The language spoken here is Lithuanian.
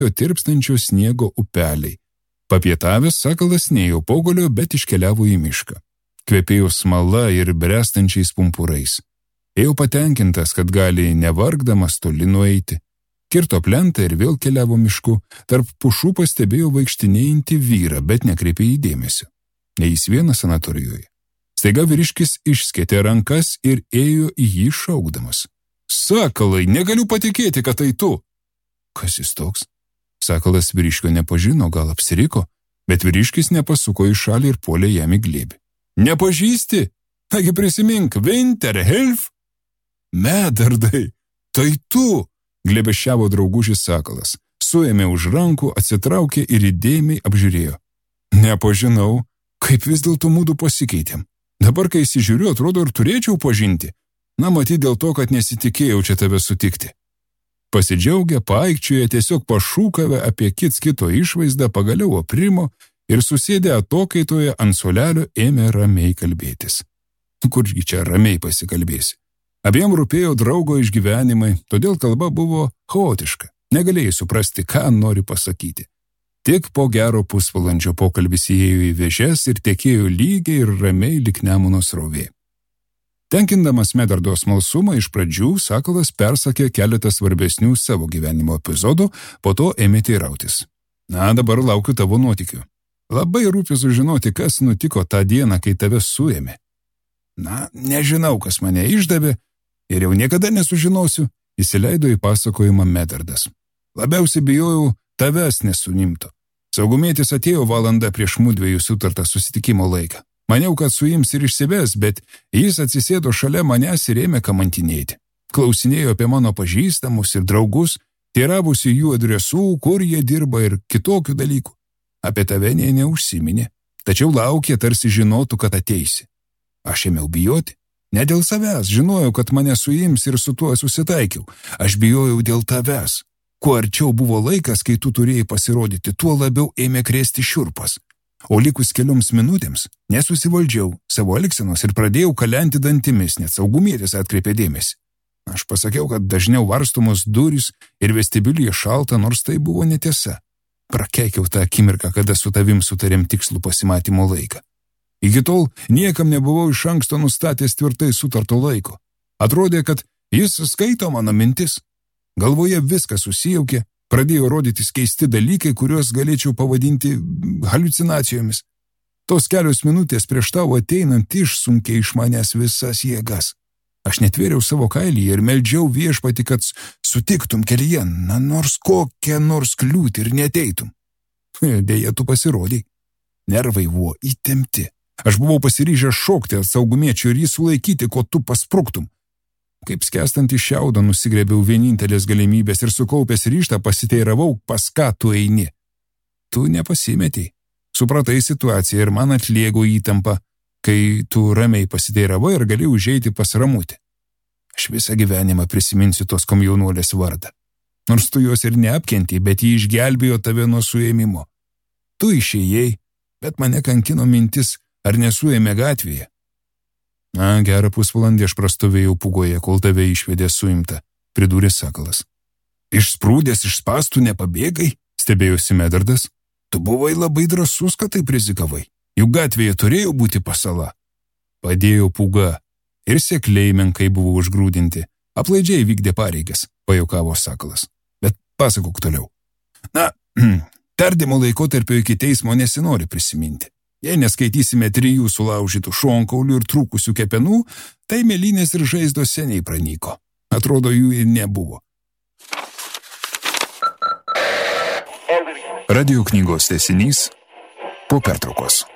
tirpstančio sniego upeliai. Papietavęs sakalas neėjo pogolio, bet iškeliavo į mišką. Kvepėjo smala ir brestančiais pumpurais. Ėjo patenkintas, kad gali nevargdamas toli nueiti. Kirto plentą ir vėl keliavo mišku, tarp pušų pastebėjo vaikštinėjantį vyrą, bet nekreipė į dėmesio. Ne jis vienas sanatorijoje. Staiga vyriškis išskėtė rankas ir ėjo į jį šaukdamas. Sakalai, negaliu patikėti, kad tai tu. Kas jis toks? Sakalas vyriškio nepažino, gal apsiriko, bet vyriškis nepasuko į šalį ir puolė jam į glėbį. Nepažįsti? Nagi prisimink, Winterhelf? Medardai, tai tu, glėbesčiavo draugužis sakalas. Suėmė už rankų, atsitraukė ir įdėmiai apžiūrėjo. Nepažinau, kaip vis dėlto mūdu pasikeitėm. Dabar, kai įsižiūriu, atrodo ir turėčiau pažinti. Na, matyt dėl to, kad nesitikėjau čia tave sutikti. Pasidžiaugę, paaikčioje, tiesiog pašūkavę apie kits kito išvaizdą, pagaliau aprimo ir susėdę atokaitoje ant suolelio ėmė ramiai kalbėtis. Kurgi čia ramiai pasikalbėsi? Abiem rūpėjo draugo išgyvenimai, todėl kalba buvo chaotiška. Negalėjai suprasti, ką nori pasakyti. Tik po gero pusvalandžio pokalbis įėjo į vėžes ir tekėjo lygiai ir ramiai lyg Nemuno srovė. Tenkindamas Medardo smalsumą, iš pradžių sakalas persakė keletą svarbesnių savo gyvenimo epizodų, po to ėmė teirautis. Na, dabar laukiu tavo nuotykių. Labai rūpi sužinoti, kas nutiko tą dieną, kai tave suėmė. Na, nežinau, kas mane išdavė ir jau niekada nesužinosiu, įsileido į pasakojimą Medardas. Labiausiai bijojau tavęs nesunimto. Saugumietis atėjo valandą prieš mudviejų sutartą susitikimo laiką. Maniau, kad suims ir išsives, bet jis atsisėdo šalia manęs ir ėmė kamantinėti. Klausinėjo apie mano pažįstamus ir draugus, teiravosi jų adresų, kur jie dirba ir kitokių dalykų. Apie tave nė neužsiminė, tačiau laukė, tarsi žinotų, kad ateisi. Aš ėmiau bijoti. Ne dėl savęs, žinojau, kad mane suims ir su tuo susitaikiau. Aš bijojau dėl tavęs. Kuo arčiau buvo laikas, kai tu turėjai pasirodyti, tuo labiau ėmė krėsti šiurpas. O likus kelioms minutėms nesusivaldžiau savo elgsenos ir pradėjau kalenti dantimis, net saugumietis atkreipė dėmesį. Aš pasakiau, kad dažniau varstomos durys ir vestibiulyje šalta, nors tai buvo netiesa. Prakeikiau tą akimirką, kada su tavim sutarėm tikslų pasimatymo laiką. Iki tol niekam nebuvau iš anksto nustatęs tvirtai sutarto laiko. Atrodė, kad jis skaito mano mintis. Galvoje viskas susijaukė, pradėjo rodytis keisti dalykai, kuriuos galėčiau pavadinti haliucinacijomis. Tos kelios minutės prieš tavo ateinant išsunkė iš manęs visas jėgas. Aš netvėriau savo kailį ir meldžiau viešpatį, kad sutiktum kelyje, nors kokią nors kliūtį ir neteitum. Deja, tu pasirodei. Nervai buvo įtempti. Aš buvau pasiryžęs šokti ant saugumiečio ir jį sulaikyti, ko tu paspruktum. Kaip skęstant iš šiaudo nusigrėbiau vienintelės galimybės ir sukaupęs ryžtą pasiteiravau, pas ką tu eini. Tu nepasimetei. Supratai situaciją ir man atliego įtampa, kai tu ramiai pasiteiravai ir galėjai užeiti pas Ramutę. Aš visą gyvenimą prisiminsiu tos komjaunuolės vardą. Nors tu jos ir neapkentei, bet ji išgelbėjo tave nuo suėmimo. Tu išėjai, bet mane kankino mintis, ar nesuėmė gatvėje. Na, gerą pusvalandį aš prastovėjau pugoje, kol tave išvedė suimta, pridūrė sakalas. Išsprūdęs iš spąstų nepabėgai, stebėjosi Medardas. Tu buvai labai drąsus, kad taip rizikavai. Juk gatvėje turėjo būti pasala. Padėjo puga ir sekliai menkai buvo užgrūdinti. Aplaidžiai vykdė pareigas, pajuokavo sakalas. Bet pasakok toliau. Na, tardymo laikotarpio iki teismo nesinori prisiminti. Jei neskaitysime 3 sulaužytų šonkaulių ir trūkusių kepenų, tai mėlynės ir žaizdos seniai pranyko. Atrodo, jų ir nebuvo. Radio knygos tęsinys po pertraukos.